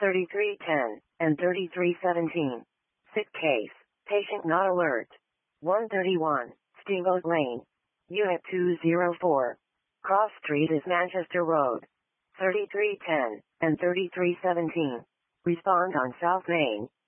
3310 and 3317. Sick case. Patient not alert. 131, Steamboat Lane. Unit 204. Cross Street is Manchester Road. 3310 and 3317. Respond on South Main.